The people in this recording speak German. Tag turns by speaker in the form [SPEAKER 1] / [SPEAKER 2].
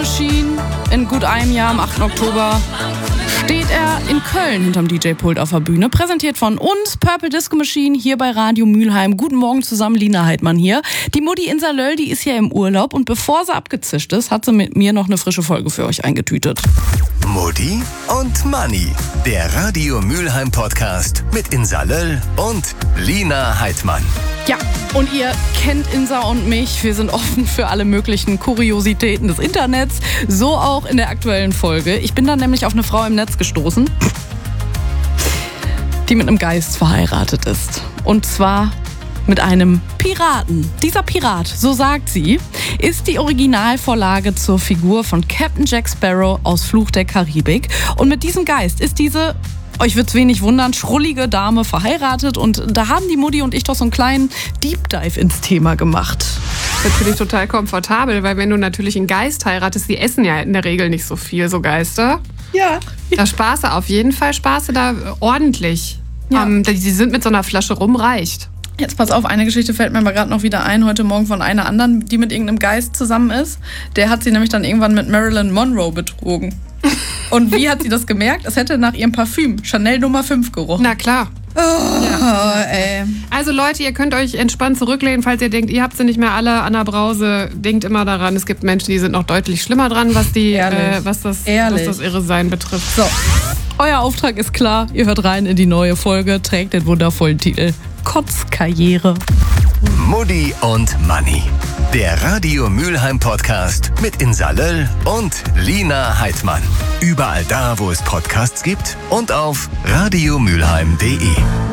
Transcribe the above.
[SPEAKER 1] Machine. In gut einem Jahr, am 8. Oktober, steht er in Köln hinterm DJ-Pult auf der Bühne. Präsentiert von uns, Purple Disco Machine, hier bei Radio Mülheim. Guten Morgen zusammen, Lina Heidmann hier. Die Mutti in Salöll, die ist ja im Urlaub. Und bevor sie abgezischt ist, hat sie mit mir noch eine frische Folge für euch eingetütet.
[SPEAKER 2] Mutti und Manni, der Radio Mülheim Podcast mit Insa Löll und Lina Heidmann.
[SPEAKER 1] Ja, und ihr kennt Insa und mich. Wir sind offen für alle möglichen Kuriositäten des Internets. So auch in der aktuellen Folge. Ich bin dann nämlich auf eine Frau im Netz gestoßen, die mit einem Geist verheiratet ist. Und zwar mit einem Piraten. Dieser Pirat, so sagt sie, ist die Originalvorlage zur Figur von Captain Jack Sparrow aus Fluch der Karibik. Und mit diesem Geist ist diese, euch wird's wenig wundern, schrullige Dame verheiratet. Und da haben die Mutti und ich doch so einen kleinen Deep Dive ins Thema gemacht.
[SPEAKER 3] Natürlich total komfortabel, weil wenn du natürlich einen Geist heiratest, die essen ja in der Regel nicht so viel, so Geister.
[SPEAKER 1] Ja.
[SPEAKER 3] Da Spaße, auf jeden Fall Spaße da ordentlich.
[SPEAKER 1] Ja.
[SPEAKER 3] Die sind mit so einer Flasche rum, reicht.
[SPEAKER 1] Jetzt pass auf, eine Geschichte fällt mir aber gerade noch wieder ein, heute Morgen von einer anderen, die mit irgendeinem Geist zusammen ist. Der hat sie nämlich dann irgendwann mit Marilyn Monroe betrogen. Und wie hat sie das gemerkt? Es hätte nach ihrem Parfüm Chanel Nummer 5 gerochen.
[SPEAKER 3] Na klar.
[SPEAKER 1] Ey.
[SPEAKER 3] Also Leute, ihr könnt euch entspannt zurücklehnen, falls ihr denkt, ihr habt sie nicht mehr alle an der Brause. Denkt immer daran, es gibt Menschen, die sind noch deutlich schlimmer dran, was das Irresein betrifft.
[SPEAKER 1] So, euer Auftrag ist klar. Ihr hört rein in die neue Folge, trägt den wundervollen Titel Kotzkarriere.
[SPEAKER 2] Mutti und Manni, der Radio Mülheim Podcast mit Insa Löll und Lina Heidmann. Überall da, wo es Podcasts gibt und auf radiomülheim.de.